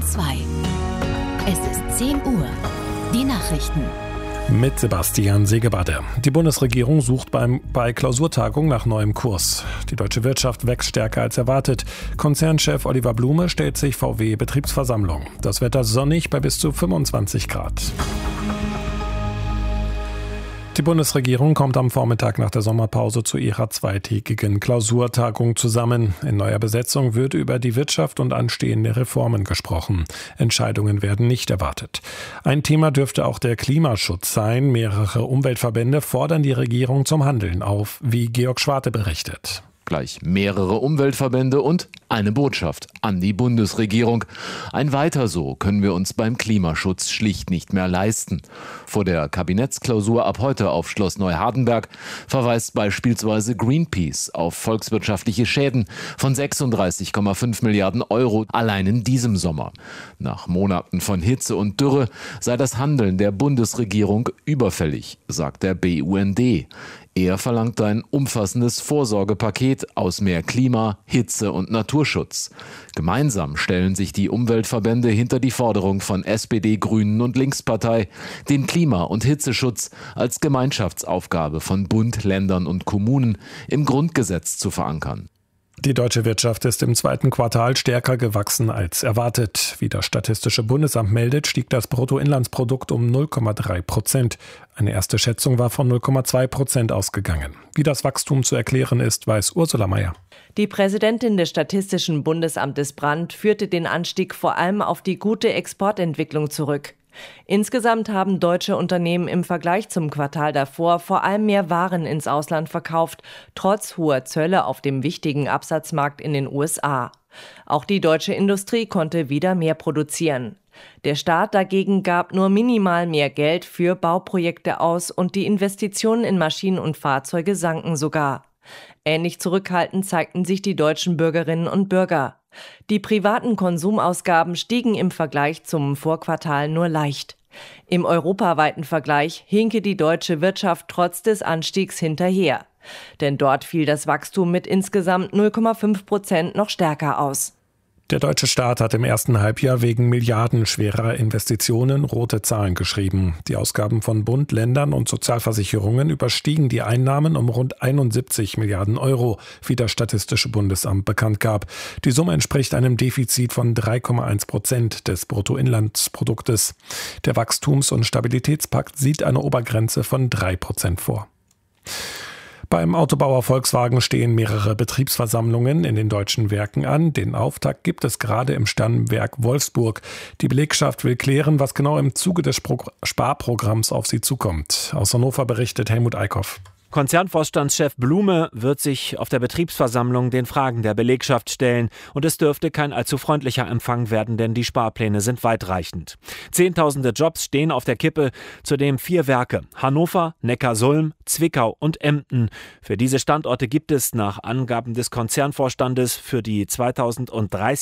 2. Es ist 10 Uhr. Die Nachrichten. Mit Sebastian Segebade. Die Bundesregierung sucht bei Klausurtagung nach neuem Kurs. Die deutsche Wirtschaft wächst stärker als erwartet. Konzernchef Oliver Blume stellt sich VW-Betriebsversammlung. Das Wetter sonnig bei bis zu 25 Grad. Die Bundesregierung kommt am Vormittag nach der Sommerpause zu ihrer zweitägigen Klausurtagung zusammen. In neuer Besetzung wird über die Wirtschaft und anstehende Reformen gesprochen. Entscheidungen werden nicht erwartet. Ein Thema dürfte auch der Klimaschutz sein. Mehrere Umweltverbände fordern die Regierung zum Handeln auf, wie Georg Schwarte berichtet. Gleich mehrere Umweltverbände und eine Botschaft an die Bundesregierung. Ein Weiter so können wir uns beim Klimaschutz schlicht nicht mehr leisten. Vor der Kabinettsklausur ab heute auf Schloss Neuhardenberg verweist beispielsweise Greenpeace auf volkswirtschaftliche Schäden von 36,5 Milliarden Euro allein in diesem Sommer. Nach Monaten von Hitze und Dürre sei das Handeln der Bundesregierung überfällig, sagt der BUND. Er verlangt ein umfassendes Vorsorgepaket aus mehr Klima, Hitze und Naturschutz. Gemeinsam stellen sich die Umweltverbände hinter die Forderung von SPD, Grünen und Linkspartei, den Klima- und Hitzeschutz als Gemeinschaftsaufgabe von Bund, Ländern und Kommunen im Grundgesetz zu verankern. Die deutsche Wirtschaft ist im zweiten Quartal stärker gewachsen als erwartet. Wie das Statistische Bundesamt meldet, stieg das Bruttoinlandsprodukt um 0,3%. Eine erste Schätzung war von 0,2% ausgegangen. Wie das Wachstum zu erklären ist, weiß Ursula Mayer. Die Präsidentin des Statistischen Bundesamtes Brandt führte den Anstieg vor allem auf die gute Exportentwicklung zurück. Insgesamt haben deutsche Unternehmen im Vergleich zum Quartal davor vor allem mehr Waren ins Ausland verkauft, trotz hoher Zölle auf dem wichtigen Absatzmarkt in den USA. Auch die deutsche Industrie konnte wieder mehr produzieren. Der Staat dagegen gab nur minimal mehr Geld für Bauprojekte aus und die Investitionen in Maschinen und Fahrzeuge sanken sogar. Ähnlich zurückhaltend zeigten sich die deutschen Bürgerinnen und Bürger. Die privaten Konsumausgaben stiegen im Vergleich zum Vorquartal nur leicht. Im europaweiten Vergleich hinke die deutsche Wirtschaft trotz des Anstiegs hinterher. Denn dort fiel das Wachstum mit insgesamt 0,5% noch stärker aus. Der deutsche Staat hat im ersten Halbjahr wegen milliardenschwerer Investitionen rote Zahlen geschrieben. Die Ausgaben von Bund, Ländern und Sozialversicherungen überstiegen die Einnahmen um rund 71 Milliarden Euro, wie das Statistische Bundesamt bekannt gab. Die Summe entspricht einem Defizit von 3,1% des Bruttoinlandsproduktes. Der Wachstums- und Stabilitätspakt sieht eine Obergrenze von 3% vor. Beim Autobauer Volkswagen stehen mehrere Betriebsversammlungen in den deutschen Werken an. Den Auftakt gibt es gerade im Stammwerk Wolfsburg. Die Belegschaft will klären, was genau im Zuge des Sparprogramms auf sie zukommt. Aus Hannover berichtet Helmut Eickhoff. Konzernvorstandschef Blume wird sich auf der Betriebsversammlung den Fragen der Belegschaft stellen. Und es dürfte kein allzu freundlicher Empfang werden, denn die Sparpläne sind weitreichend. Zehntausende Jobs stehen auf der Kippe, zudem 4 Werke: Hannover, Neckarsulm, Zwickau und Emden. Für diese Standorte gibt es nach Angaben des Konzernvorstandes für die 2030